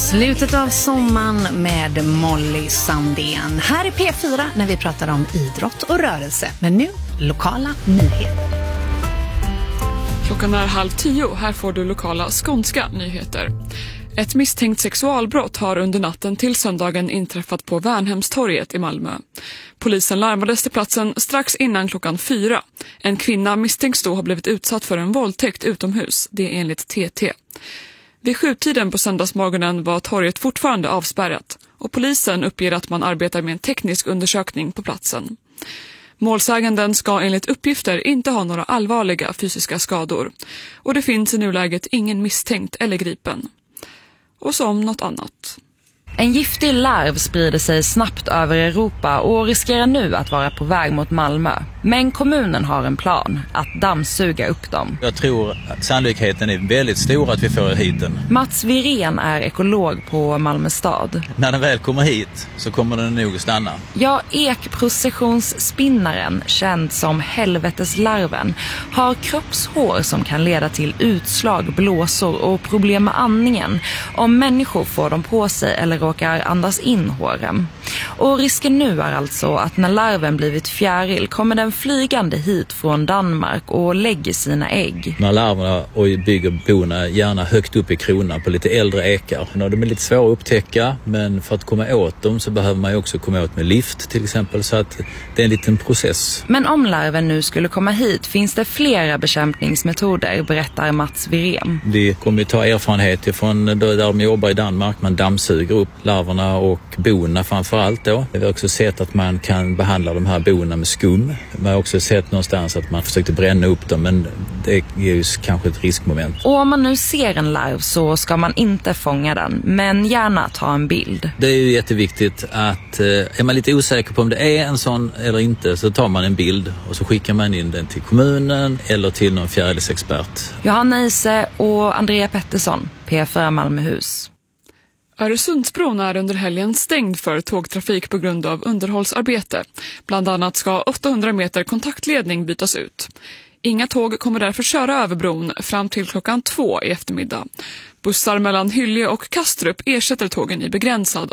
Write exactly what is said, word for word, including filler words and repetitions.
Slutet av sommaren med Molly Sandén. Här är P fyra när vi pratar om idrott och rörelse. Men nu, lokala nyheter. Klockan är halv tio. Här får du lokala skånska nyheter. Ett misstänkt sexualbrott har under natten till söndagen inträffat på Värnhemstorget i Malmö. Polisen larmades till platsen strax innan klockan fyra. En kvinna misstänks då ha blivit utsatt för en våldtäkt utomhus, det är enligt T T. Vid sjutiden på söndagsmorgonen var torget fortfarande avspärrat och polisen uppger att man arbetar med en teknisk undersökning på platsen. Målsäganden ska enligt uppgifter inte ha några allvarliga fysiska skador och det finns i nuläget ingen misstänkt eller gripen. Och så om något annat. En giftig larv sprider sig snabbt över Europa och riskerar nu att vara på väg mot Malmö. Men kommunen har en plan att dammsuga upp dem. Jag tror att sannolikheten är väldigt stor att vi får hit den. Mats Virén är ekolog på Malmö stad. När den väl kommer hit så kommer den nog stanna. Ja, ekprocessionsspinnaren, känd som helveteslarven, har kroppshår som kan leda till utslag, blåsor och problem med andningen om människor får dem på sig eller råkar andas in håren. Och risken nu är alltså att när larven blivit fjäril kommer den flygande hit från Danmark och lägger sina ägg. När larverna och bygger bona gärna högt upp i kronan på lite äldre ekar. De är lite svåra att upptäcka, men för att komma åt dem så behöver man ju också komma åt med lift till exempel, så att det är en liten process. Men om larven nu skulle komma hit finns det flera bekämpningsmetoder, berättar Mats Virén. Vi kommer ju ta erfarenhet från där de jobbar i Danmark. Man dammsuger upp larverna och bona framförallt då. Vi har också sett att man kan behandla de här bona med skum. Man har också sett någonstans att man försökte bränna upp dem, men det är ju kanske ett riskmoment. Och om man nu ser en larv så ska man inte fånga den, men gärna ta en bild. Det är ju jätteviktigt att är man lite osäker på om det är en sån eller inte, så tar man en bild och så skickar man in den till kommunen eller till någon fjärilsexpert. Johanna Ise och Andrea Pettersson, P fyra Malmöhus. Öresundsbron är under helgen stängd för tågtrafik på grund av underhållsarbete. Bland annat ska åttahundra meter kontaktledning bytas ut. Inga tåg kommer därför köra över bron fram till klockan två i eftermiddag. Bussar mellan Hyllie och Kastrup ersätter tågen i begränsad